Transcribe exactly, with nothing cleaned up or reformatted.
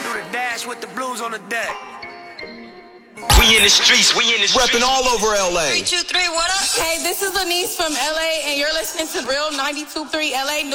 do the dash with the blues on the deck. We in the streets, we in the streets. Repping all over L A. Three, two, three, what up? Hey, this is Anise from L A, and you're listening to Real ninety-two point three L A News.